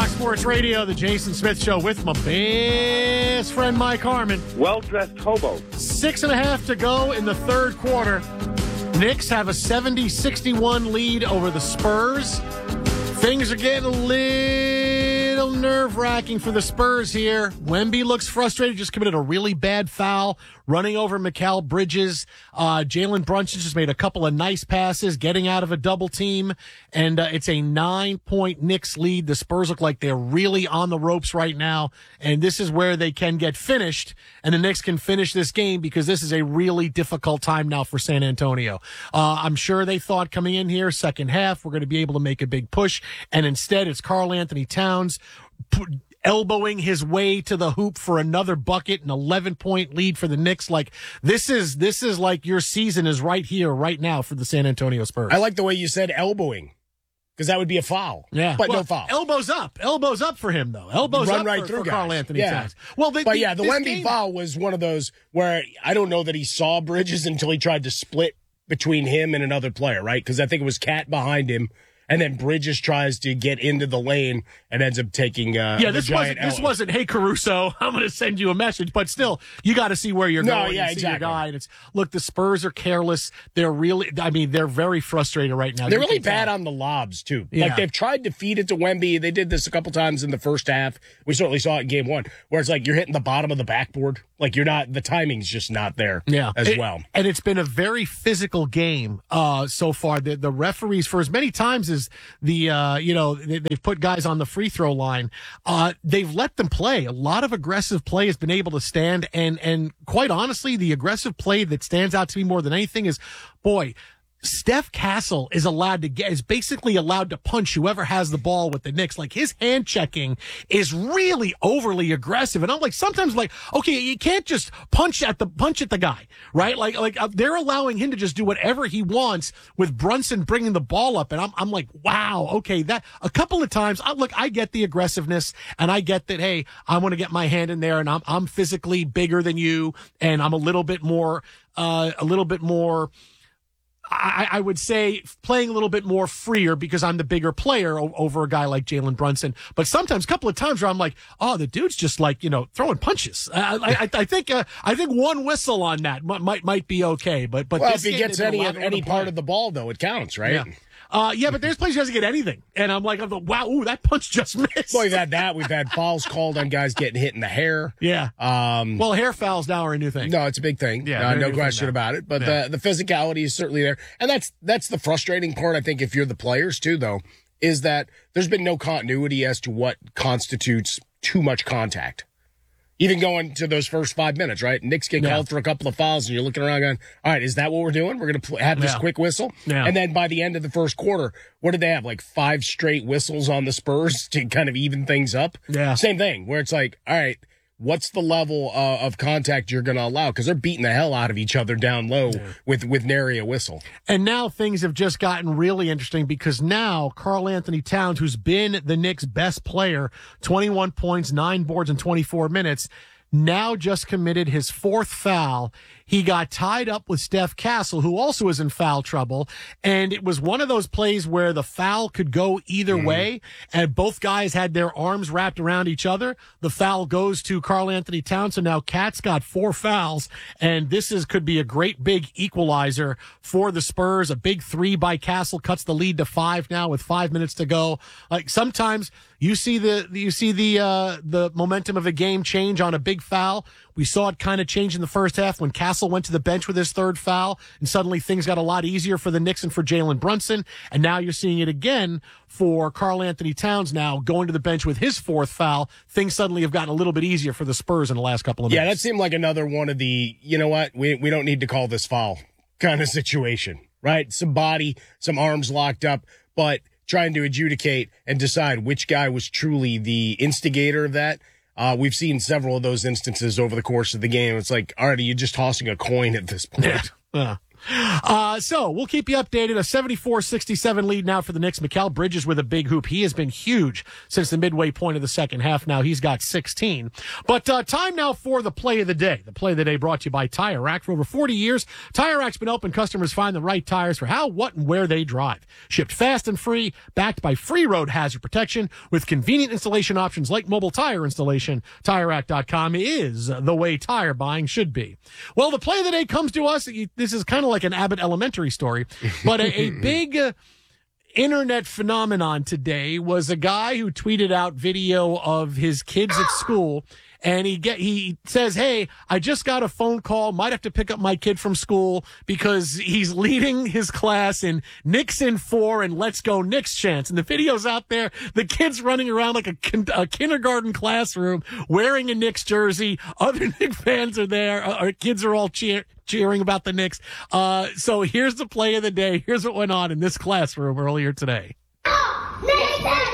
Fox Sports Radio, the Jason Smith Show with my best friend Mike Harmon. Well-dressed hobo. 6.5 to go in the third quarter. Knicks have a 70-61 lead over the Spurs. Things are getting a little nerve-wracking for the Spurs here. Wemby looks frustrated, just committed a really bad foul, running over Mikal Bridges. Jalen Brunson just made a couple of nice passes, getting out of a double team, and it's a 9-point Knicks lead. The Spurs look like they're really on the ropes right now, and this is where they can get finished, and the Knicks can finish this game because this is a really difficult time now for San Antonio. I'm sure they thought coming in here, second half, we're going to be able to make a big push, and instead it's Karl Anthony Towns elbowing his way to the hoop for another bucket, an 11-point lead for the Knicks. Like, this is like your season is right here, right now for the San Antonio Spurs. I like the way you said elbowing, because that would be a foul. Yeah. But well, no foul. Elbows up for him, though. Elbows Run up right for, through for Karl guys. Anthony Yeah. Towns. Well, the Wemby foul was one of those where I don't know that he saw Bridges until he tried to split between him and another player, right? Because I think it was Cat behind him. And then Bridges tries to get into the lane and ends up taking this wasn't, hey, Caruso, I'm going to send you a message. But still, you got to see where you're going. Yeah, and see exactly. your guy. And look, the Spurs are careless. They're very frustrated right now. They're really bad on the lobs, too. Yeah. Like, they've tried to feed it to Wemby. They did this a couple times in the first half. We certainly saw it in game one, where it's like you're hitting the bottom of the backboard. Like, the timing's just not there well. And it's been a very physical game so far. The referees, for as many times as they've put guys on the free throw line, they've let them play. A lot of aggressive play has been able to stand, and quite honestly, the aggressive play that stands out to me more than anything is, Steph Castle is basically allowed to punch whoever has the ball with the Knicks. Like, his hand checking is really overly aggressive. And I'm like, sometimes like, okay, you can't just punch at the guy, right? Like they're allowing him to just do whatever he wants with Brunson bringing the ball up. And I'm like, wow, okay, that a couple of times, I get the aggressiveness and I get that, hey, I want to get my hand in there and I'm physically bigger than you and I'm a little bit more, I would say playing a little bit more freer because I'm the bigger player over a guy like Jalen Brunson. But sometimes, a couple of times where I'm like, oh, the dude's just like, throwing punches. I think one whistle on that might be okay. But if he gets any part of the ball, though, it counts, right? Yeah. But there's places he doesn't get anything. And I'm like, wow, ooh, that punch just missed. Well, we've had that. We've had fouls called on guys getting hit in the hair. Yeah. Well, hair fouls now are a new thing. No, it's a big thing. Yeah, no question about it. But the physicality is certainly there. And that's the frustrating part, I think, if you're the players, too, though, is that there's been no continuity as to what constitutes too much contact. Even going to those first 5 minutes, right? Knicks get called for a couple of fouls, and you're looking around going, all right, is that what we're doing? We're going to have this quick whistle? Yeah. And then by the end of the first quarter, what did they have? Like 5 straight whistles on the Spurs to kind of even things up? Yeah. Same thing, where it's like, all right, what's the level of contact you're going to allow? Because they're beating the hell out of each other down low with nary a whistle. And now things have just gotten really interesting because now Karl Anthony Towns, who's been the Knicks' best player, 21 points, 9 boards in 24 minutes, now just committed his 4th foul. He got tied up with Steph Castle, who also is in foul trouble. And it was one of those plays where the foul could go either way. And both guys had their arms wrapped around each other. The foul goes to Karl Anthony Towns. So now Cat's got 4 fouls. And could be a great big equalizer for the Spurs. A big 3 by Castle cuts the lead to 5 now with 5 minutes to go. Like, sometimes you see the momentum of a game change on a big foul. We saw it kind of change in the first half when Castle went to the bench with his 3rd foul, and suddenly things got a lot easier for the Knicks and for Jalen Brunson. And now you're seeing it again for Karl Anthony Towns now going to the bench with his 4th foul. Things suddenly have gotten a little bit easier for the Spurs in the last couple of minutes. Yeah, that seemed like another one of the, you know what, we don't need to call this foul kind of situation, right? Some body, some arms locked up, but trying to adjudicate and decide which guy was truly the instigator of that. We've seen several of those instances over the course of the game. It's like, all right, are you just tossing a coin at this point? Yeah. So we'll keep you updated. A 74-67 lead now for the Knicks. Mikal Bridges with a big hoop. He has been huge since the midway point of the second half. Now he's got 16. But time now for the play of the day. The play of the day brought to you by Tire Rack. For over 40 years, Tire Rack's been helping customers find the right tires for how, what, and where they drive. Shipped fast and free, backed by free road hazard protection with convenient installation options like mobile tire installation. TireRack.com is the way tire buying should be. Well, the play of the day comes to us. This is kind of like an Abbott Elementary story, but a big internet phenomenon today was a guy who tweeted out video of his kids at school. And he says, hey, I just got a phone call. Might have to pick up my kid from school because he's leading his class in Knicks in 4 and Let's Go Knicks chants. And the video's out there. The kid's running around like a kindergarten classroom wearing a Knicks jersey. Other Knicks fans are there. Our kids are all cheering about the Knicks. So here's the play of the day. Here's what went on in this classroom earlier today. Knicks